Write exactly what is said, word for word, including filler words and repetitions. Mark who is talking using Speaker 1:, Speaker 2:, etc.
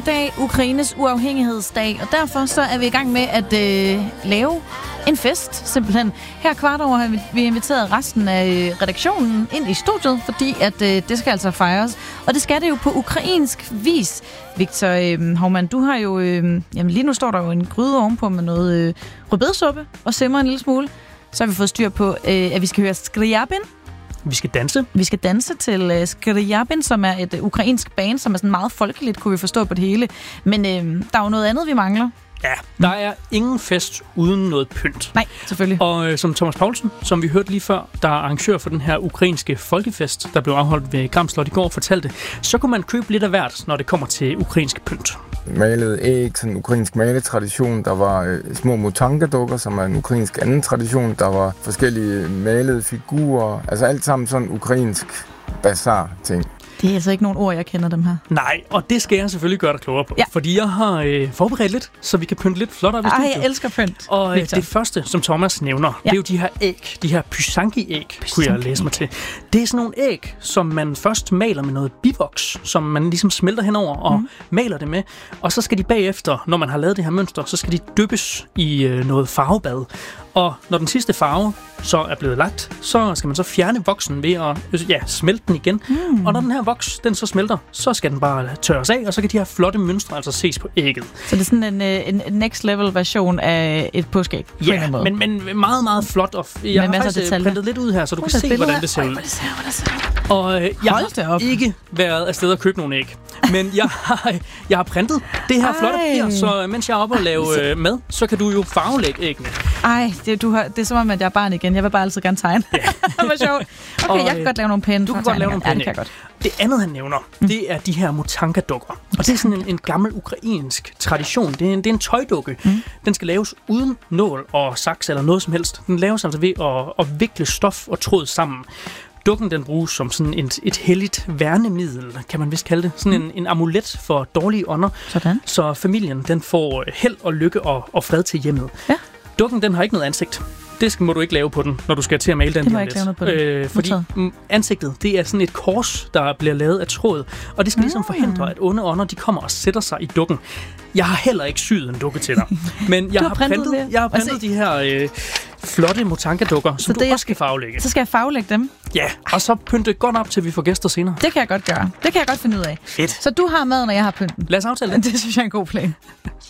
Speaker 1: i dag Ukraines uafhængighedsdag, og derfor så er vi i gang med at øh, lave en fest, simpelthen. Her kvart over har vi inviteret resten af redaktionen ind i studiet, fordi at øh, det skal altså fejres. Og det skal det jo på ukrainsk vis. Victor øh, Hovmand, du har jo... Øh, jamen lige nu står der jo en gryde ovenpå med noget øh, rødbedesuppe og simmer en lille smule. Så har vi fået styr på, øh, at vi skal høre Skriabin.
Speaker 2: Vi skal danse.
Speaker 1: Vi skal danse til uh, Skriabin, som er et uh, ukrainsk band, som er sådan meget folkeligt, kunne vi forstå på det hele. Men uh, der er jo noget andet, vi mangler.
Speaker 2: Ja, der er ingen fest uden noget pynt.
Speaker 1: Nej, selvfølgelig.
Speaker 2: Og øh, som Thomas Poulsen, som vi hørte lige før, der er arrangør for den her ukrainske folkefest, der blev afholdt ved Gram Slot i går, fortalte, så kunne man købe lidt af hvert, når det kommer til ukrainsk pynt.
Speaker 3: Malede æg, sådan en ukrainsk maletradition. Der var øh, små motanka-dukker, som er en ukrainsk anden tradition. Der var forskellige malede figurer. Altså alt sammen sådan ukrainsk bazar-ting.
Speaker 1: Det er altså ikke nogen ord, jeg kender dem her.
Speaker 2: Nej, og det skal jeg selvfølgelig gøre dig klogere på.
Speaker 1: Ja.
Speaker 2: Fordi jeg har øh, forberedt lidt, så vi kan pynte lidt flot op i studiet.
Speaker 1: Ej, jeg elsker pynt.
Speaker 2: Og øh, det første, som Thomas nævner, ja. det er jo de her æg. De her pysanki-æg, kunne jeg læse mig til. Det er sådan nogle æg, som man først maler med noget bivoks, som man ligesom smelter henover og mm. maler det med. Og så skal de bagefter, når man har lavet det her mønster, så skal de dyppes i øh, noget farvebad. Og når den sidste farve så er blevet lagt, så skal man så fjerne voksen ved at ja, smelte den igen. Mm. Og når den her voks, den så smelter, så skal den bare tørres af, og så kan de her flotte mønstre altså ses på ægget.
Speaker 1: Så det er sådan en, en next level version af et påskeæg?
Speaker 2: Ja, men, men meget, meget flot. Og jeg
Speaker 1: med
Speaker 2: har faktisk printet lidt ud her, så du kan se, billeder. hvordan det ser ud. Og øh, jeg har ikke været afsted at købe nogle æg. Men jeg har, jeg har printet det her Ej. flotte papir, så mens jeg er oppe og lave øh, mad, så kan du jo farvelægge æggene.
Speaker 1: Ej, det, du har, det er som om, at jeg er barn igen. Jeg vil bare altid gerne tegne. Ja. Hvor sjovt. Okay, og, jeg kan godt lave nogle pæne.
Speaker 2: Du kan godt lave nogle pæne.
Speaker 1: Ja, det kan godt.
Speaker 2: Det andet, han nævner, mm. det er de her motanka-dukker. Og det er sådan en, en gammel ukrainsk tradition. Det er en, det er en tøjdukke. Mm. Den skal laves uden nål og saks eller noget som helst. Den laves altså ved at, at vikle stof og tråd sammen. Dukken den bruges som sådan et, et helligt værnemiddel, kan man vist kalde det. Sådan mm. en, en amulet for dårlige ånder.
Speaker 1: Sådan.
Speaker 2: Så familien den får held og lykke og, og fred til hjemmet. Ja. Dukken den har ikke noget ansigt. Det må du ikke lave på den, når du skal til at male den.
Speaker 1: Det må jeg ikke lave noget på den.
Speaker 2: Øh, fordi ansigtet, det er sådan et kors, der bliver lavet af tråd. Og det skal ligesom forhindre, at onde ånder, de kommer og sætter sig i dukken. Jeg har heller ikke syet en dukke til dig. Men jeg har, har printet, jeg har printet de her øh, flotte motanka-dukker, som du også skal farvelægge.
Speaker 1: Så skal jeg farvelægge dem?
Speaker 2: Ja, og så pynte godt op, til vi får gæster senere.
Speaker 1: Det kan jeg godt gøre. Det kan jeg godt finde ud af.
Speaker 2: Fedt.
Speaker 1: Så du har maden, og jeg har pynten.
Speaker 2: Lad os aftale det.
Speaker 1: Det synes jeg er en god plan.